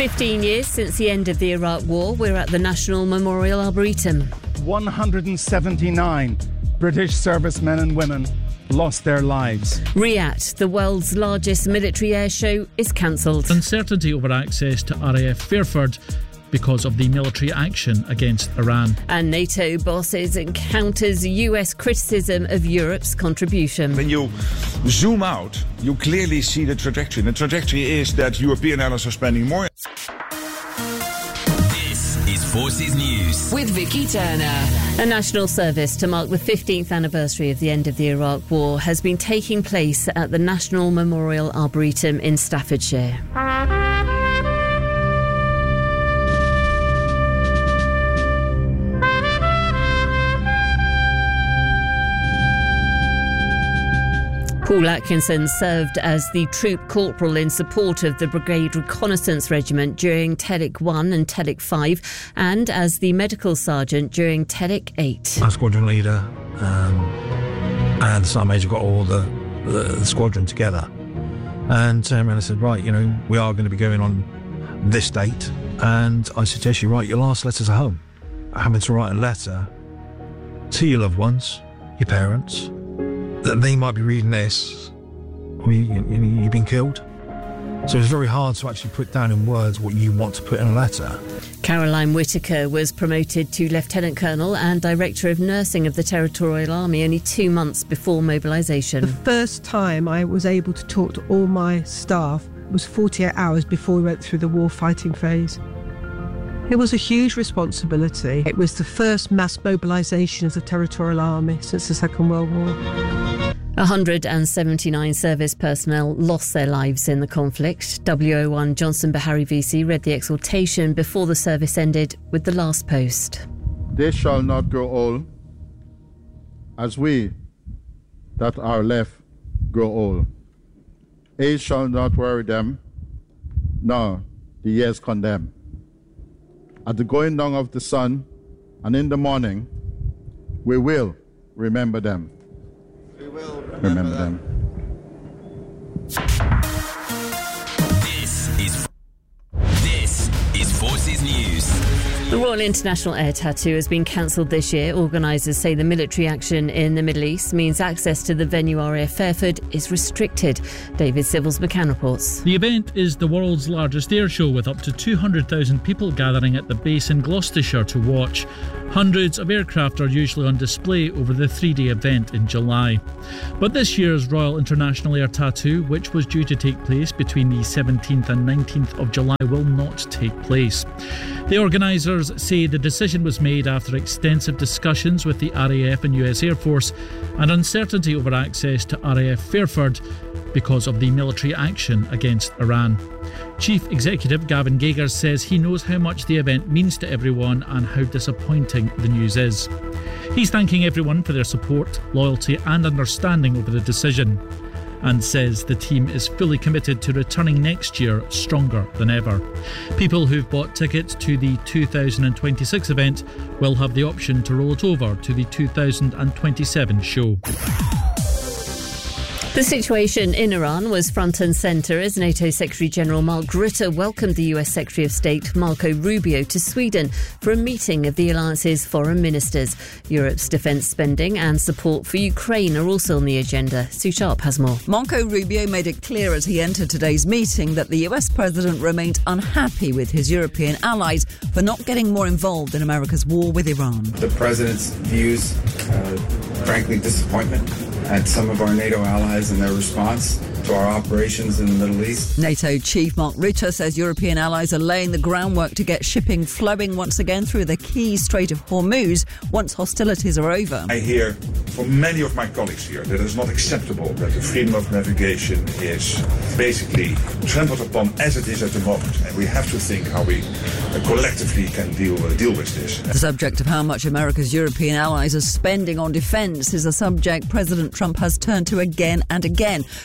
15 years since the end of the Iraq War, we're at the National Memorial Arboretum. 179 British servicemen and women lost their lives. Riyadh, the world's largest military air show, is cancelled. Uncertainty over access to RAF Fairford because of the military action against Iran. And NATO bosses encounters US criticism of Europe's contribution. When you zoom out, you clearly see the trajectory. The trajectory is that European allies are spending more. This is Forces News with Vicky Turner. A national service to mark the 15th anniversary of the end of the Iraq War has been taking place at the National Memorial Arboretum in Staffordshire. Paul Atkinson served as the troop corporal in support of the Brigade Reconnaissance Regiment during TEDIC 1 and TEDIC 5 and as the medical sergeant during TEDIC 8. Our squadron leader and the Sergeant Major got all the squadron together and turned around and said, right, we are going to be going on this date and I suggest you write your last letters at home. Having to write a letter to your loved ones, your parents, that they might be reading this, or you've been killed. So it's very hard to actually put down in words what you want to put in a letter. Caroline Whitaker was promoted to Lieutenant Colonel and Director of Nursing of the Territorial Army only 2 months before mobilisation. The first time I was able to talk to all my staff was 48 hours before we went through the war fighting phase. It was a huge responsibility. It was the first mass mobilisation of the Territorial Army since the Second World War. 179 service personnel lost their lives in the conflict. WO1 Johnson Bahari VC read the exhortation before the service ended with the last post. They shall not grow old as we that are left grow old. Age shall not worry them, nor the years condemn. At the going down of the sun and in the morning, we will remember them. We will remember them. This is Forces News. The Royal International Air Tattoo has been cancelled this year. Organisers say the military action in the Middle East means access to the venue RAF Fairford is restricted. David Civils McCann reports. The event is the world's largest air show with up to 200,000 people gathering at the base in Gloucestershire to watch. Hundreds of aircraft are usually on display over the 3-day event in July. But this year's Royal International Air Tattoo, which was due to take place between the 17th and 19th of July, will not take place. The organisers say the decision was made after extensive discussions with the RAF and US Air Force and uncertainty over access to RAF Fairford because of the military action against Iran. Chief Executive Gavin Gagers says he knows how much the event means to everyone and how disappointing the news is. He's thanking everyone for their support, loyalty and understanding over the decision, and says the team is fully committed to returning next year stronger than ever. People who've bought tickets to the 2026 event will have the option to roll it over to the 2027 show. The situation in Iran was front and centre as NATO Secretary-General Mark Rutte welcomed the US Secretary of State Marco Rubio to Sweden for a meeting of the alliance's foreign ministers. Europe's defence spending and support for Ukraine are also on the agenda. Sue Sharp has more. Marco Rubio made it clear as he entered today's meeting that the US president remained unhappy with his European allies for not getting more involved in America's war with Iran. The president's views, frankly, disappointment at some of our NATO allies and their response to our operations in the Middle East. NATO Chief Mark Rutte says European allies are laying the groundwork to get shipping flowing once again through the key Strait of Hormuz once hostilities are over. I hear from many of my colleagues here that it is not acceptable that the freedom of navigation is basically trampled upon as it is at the moment. And we have to think how we collectively can deal with this. The subject of how much America's European allies are spending on defence is a subject President Trump has turned to again and again. So much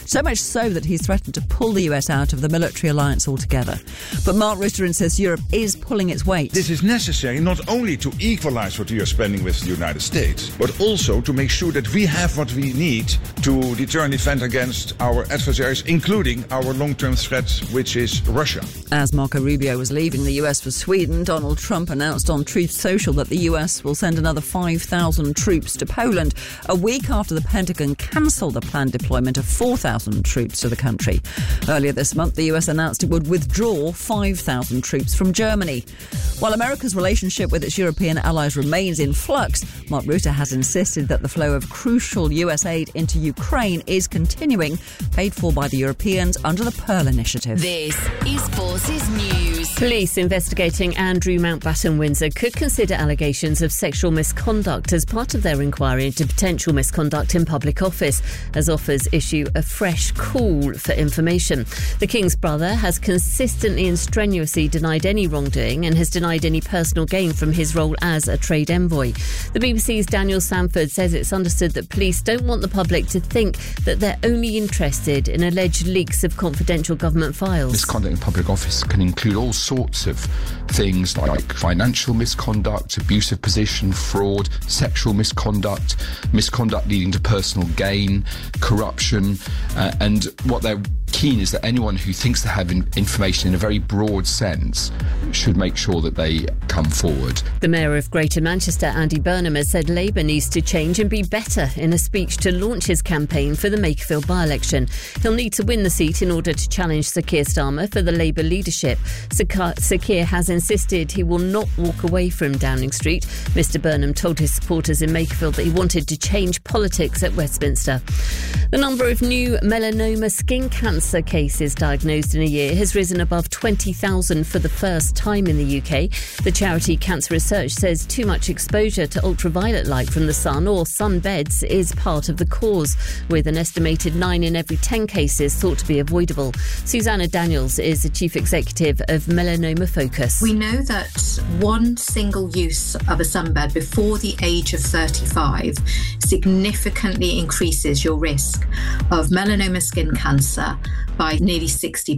so that he's threatened to pull the US out of the military alliance altogether. But Mark Rutte insists Europe is pulling its weight. This is necessary not only to equalize what we are spending with the United States, but also to make sure that we have what we need to deter and defend against our adversaries, including our long-term threat, which is Russia. As Marco Rubio was leaving the US for Sweden, Donald Trump announced on Truth Social that the US will send another 5,000 troops to Poland, a week after the Pentagon cancelled the planned deployment of 4,000 troops to the country. Earlier this month, the US announced it would withdraw 5,000 troops from Germany. While America's relationship with its European allies remains in flux, Mark Rutte has insisted that the flow of crucial US aid into Ukraine is continuing, paid for by the Europeans under the Pearl Initiative. This is Forces News. Police investigating Andrew Mountbatten Windsor could consider allegations of sexual misconduct as part of their inquiry into potential misconduct in public office, as offers issue a fresh call for information. The King's brother has consistently and strenuously denied any wrongdoing and has denied any personal gain from his role as a trade envoy. The BBC's Daniel Sanford says it's understood that police don't want the public to think that they're only interested in alleged leaks of confidential government files. Misconduct in public office can include all sorts of things like financial misconduct, abuse of position, fraud, sexual misconduct, misconduct leading to personal gain, corruption, and what they're keen is that anyone who thinks they have information in a very broad sense should make sure that they come forward. The Mayor of Greater Manchester, Andy Burnham, has said Labour needs to change and be better in a speech to launch his campaign for the Makerfield by-election. He'll need to win the seat in order to challenge Sir Keir Starmer for the Labour leadership. Sir Keir has insisted he will not walk away from Downing Street. Mr Burnham told his supporters in Makerfield that he wanted to change politics at Westminster. The number of new melanoma skin cancer cases diagnosed in a year has risen above 20,000 for the first time in the UK. The charity Cancer Research says too much exposure to ultraviolet light from the sun or sunbeds is part of the cause, with an estimated 9 in every 10 cases thought to be avoidable. Susanna Daniels is the Chief Executive of Melanoma Focus. We know that one single use of a sunbed before the age of 35 significantly increases your risk of melanoma skin cancer by nearly 60%,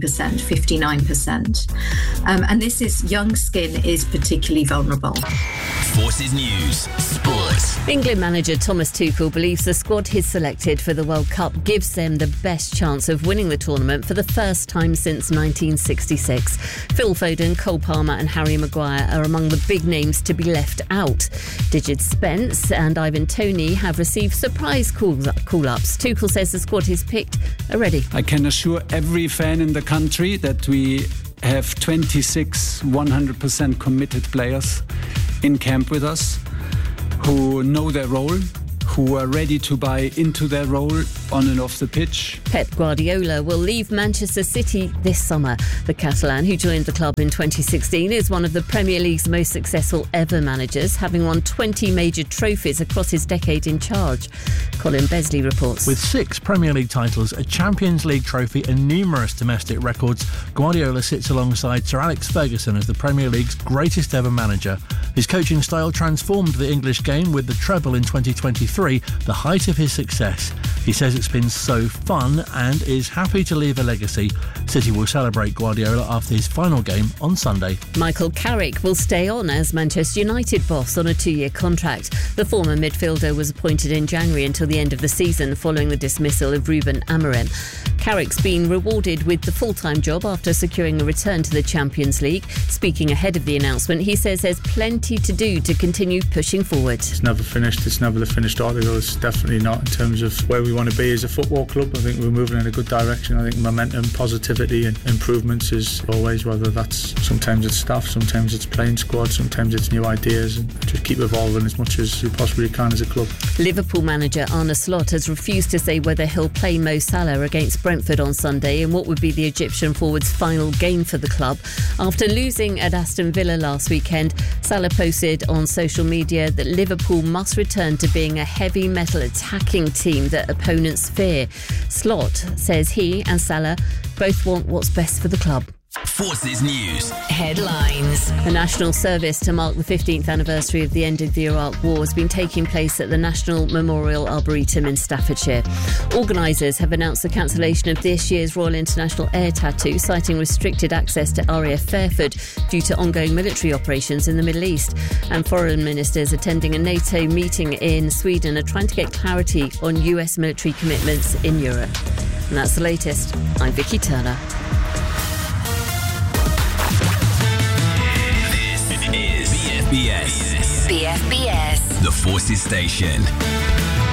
59%. And this is, young skin is particularly vulnerable. Forces News Sport. England manager Thomas Tuchel believes the squad he's selected for the World Cup gives them the best chance of winning the tournament for the first time since 1966. Phil Foden, Cole Palmer and Harry Maguire are among the big names to be left out. Digid Spence and Ivan Toney have received surprise call-ups. Tuchel says the squad he's picked are ready. I can assure every fan in the country that we have 26 100% committed players in camp with us who know their role, who are ready to buy into their role on and off the pitch. Pep Guardiola will leave Manchester City this summer. The Catalan, who joined the club in 2016, is one of the Premier League's most successful ever managers, having won 20 major trophies across his decade in charge. Colin Besley reports. With 6 Premier League titles, a Champions League trophy and numerous domestic records, Guardiola sits alongside Sir Alex Ferguson as the Premier League's greatest ever manager. His coaching style transformed the English game with the treble in 2023, the height of his success. He says it's been so fun and is happy to leave a legacy. City will celebrate Guardiola after his final game on Sunday. Michael Carrick will stay on as Manchester United boss on a 2-year contract. The former midfielder was appointed in January until the end of the season following the dismissal of Ruben Amorim. Carrick's been rewarded with the full-time job after securing a return to the Champions League. Speaking ahead of the announcement, he says there's plenty to do to continue pushing forward. It's never finished. It's never the finished article. It's definitely not in terms of where we want to be as a football club. I think we're moving in a good direction. I think momentum, positivity and improvements is always, whether that's sometimes it's staff, sometimes it's playing squad, sometimes it's new ideas, and just keep evolving as much as we possibly can as a club. Liverpool manager Arne Slot has refused to say whether he'll play Mo Salah against Brentford on Sunday in what would be the Egyptian forward's final game for the club. After losing at Aston Villa last weekend, Salah posted on social media that Liverpool must return to being a heavy metal attacking team that opponents fear. Slot says he and Salah both want what's best for the club. Forces News. Headlines. A national service to mark the 15th anniversary of the end of the Iraq War has been taking place at the National Memorial Arboretum in Staffordshire. Organisers have announced the cancellation of this year's Royal International Air Tattoo, citing restricted access to RAF Fairford due to ongoing military operations in the Middle East. And foreign ministers attending a NATO meeting in Sweden are trying to get clarity on US military commitments in Europe. And that's the latest. I'm Vicky Turner. This is BFBS. BFBS. The Forces Station.